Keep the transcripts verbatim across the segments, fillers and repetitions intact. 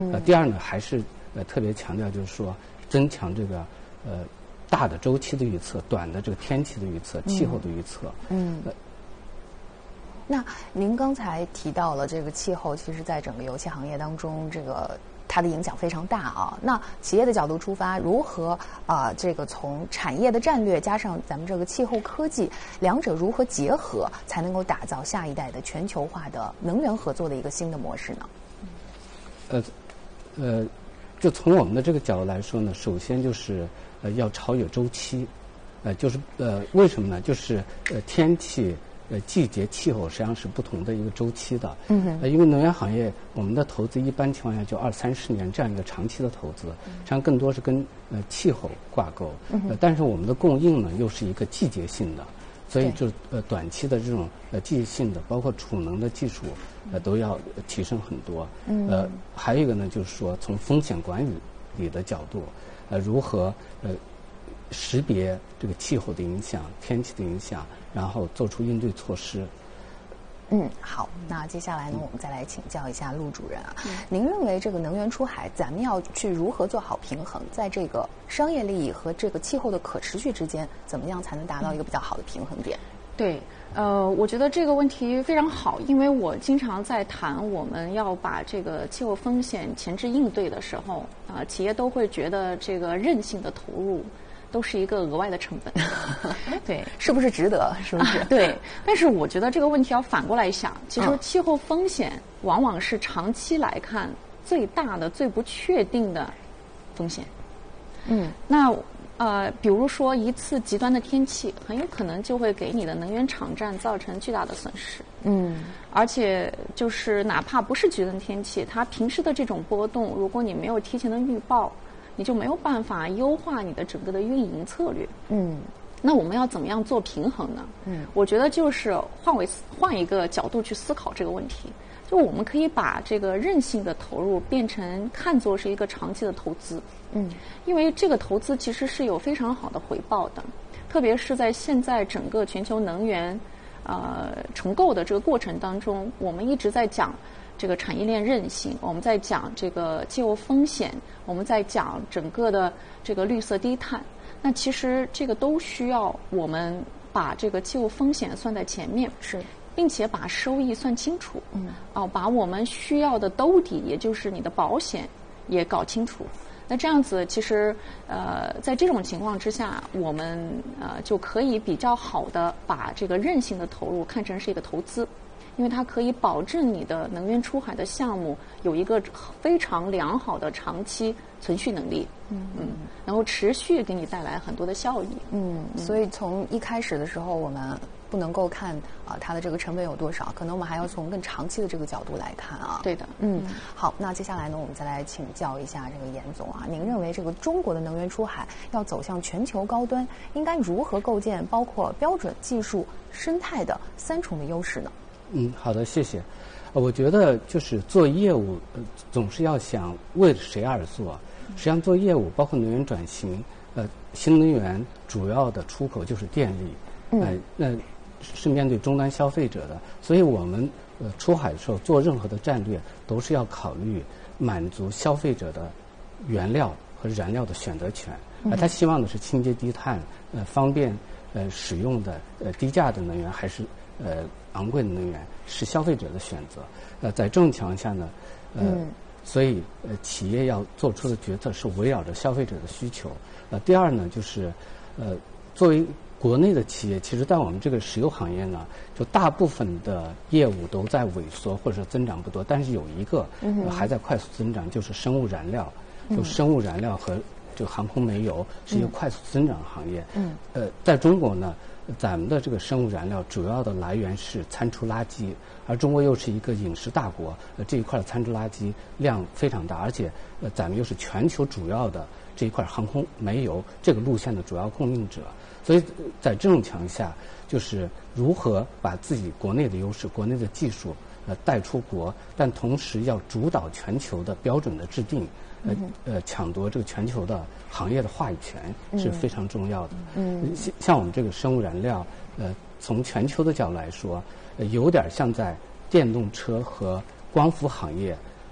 呃，第二呢，还是呃特别强调就是说增强这个呃大的周期的预测、短的这个天气的预测、气候的预测。 嗯。呃那您刚才提到了这个气候，其实在整个油气行业当中，这个它的影响非常大啊。那企业的角度出发，如何啊、呃、这个从产业的战略加上咱们这个气候科技，两者如何结合，才能够打造下一代的全球化的能源合作的一个新的模式呢？ 呃呃，就从我们的这个角度来说呢，首先就是呃要超越周期，呃就是呃为什么呢？就是呃天气。呃，季节、气候实际上是不同的一个周期的。嗯哼。呃，因为能源行业，我们的投资一般情况下就二三十年这样一个长期的投资，实际上更多是跟呃气候挂钩。嗯呃，但是我们的供应呢，又是一个季节性的，所以就呃短期的这种呃季节性的，包括储能的技术，呃都要提升很多。嗯。呃，还有一个呢，就是说从风险管理理的角度，呃，如何呃识别这个气候的影响、天气的影响。然后做出应对措施。 嗯，好，那接下来呢，我们再来请教一下陆主任啊，嗯、您认为这个能源出海，咱们要去如何做好平衡，在这个商业利益和这个气候的可持续之间，怎么样才能达到一个比较好的平衡点？ 对，呃，我觉得这个问题非常好，因为我经常在谈我们要把这个气候风险前置应对的时候，啊、呃，企业都会觉得这个韧性的投入。都是一个额外的成本， 对，是不是值得？是不是？ 啊、对，但是我觉得这个问题要反过来想，其实气候风险往往是长期来看最大的、最不确定的风险。嗯，那呃，比如说一次极端的天气，很有可能就会给你的能源场站造成巨大的损失。嗯，而且就是哪怕不是极端天气，它平时的这种波动，如果你没有提前的预报。你就没有办法优化你的整个的运营策略。嗯，那我们要怎么样做平衡呢？嗯，我觉得就是换为换一个角度去思考这个问题，就我们可以把这个韧性的投入变成看作是一个长期的投资。嗯，因为这个投资其实是有非常好的回报的，特别是在现在整个全球能源呃重构的这个过程当中，我们一直在讲。这个产业链韧性，我们在讲这个气候风险，我们在讲整个的这个绿色低碳。那其实这个都需要我们把这个气候风险算在前面， 是， 并且把收益算清楚。嗯，哦，把我们需要的兜底，也就是你的保险也搞清楚。那这样子，其实呃，在这种情况之下，我们呃就可以比较好的把这个韧性的投入看成是一个投资。因为它可以保证你的能源出海的项目有一个非常良好的长期存续能力，嗯嗯，然后持续给你带来很多的效益， 嗯，所以从一开始的时候，我们不能够看啊、呃、它的这个成本有多少，可能我们还要从更长期的这个角度来看啊。 对的， 嗯，好，那接下来呢，我们再来请教一下这个严总啊，您认为这个中国的能源出海要走向全球高端，应该如何构建包括标准、技术、生态的三重的优势呢？ 嗯，好的，谢谢。呃，我觉得就是做业务，呃，总是要想为谁而做。实际上，做业务包括能源转型，呃，新能源主要的出口就是电力，呃，那是面对终端消费者的。所以我们呃出海的时候做任何的战略，都是要考虑满足消费者的原料和燃料的选择权。呃，他希望的是清洁低碳，呃，方便呃使用的呃低价的能源，还是呃。昂贵的能源是消费者的选择，呃，在这种情况下呢，呃，嗯、所以呃，企业要做出的决策是围绕着消费者的需求。呃，第二呢，就是呃，作为国内的企业，其实在我们这个石油行业呢，就大部分的业务都在萎缩或者是增长不多，但是有一个、呃、还在快速增长，就是生物燃料，就生物燃料和这个航空煤油是一个快速增长行业。嗯，呃，在中国呢。咱们的这个生物燃料主要的来源是餐出垃圾，而中国又是一个饮食大国，呃，这一块的餐出垃圾量非常大，而且呃，咱们又是全球主要的这一块航空煤油这个路线的主要供应者，所以在这种情况下，就是如何把自己国内的优势、国内的技术呃带出国，但同时要主导全球的标准的制定。呃呃，抢夺这个全球的行业的话语权是非常重要的。嗯，像像我们这个生物燃料，呃，从全球的角度来说，呃，有点像在电动车和光伏行业，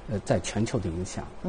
呃在全球的影响。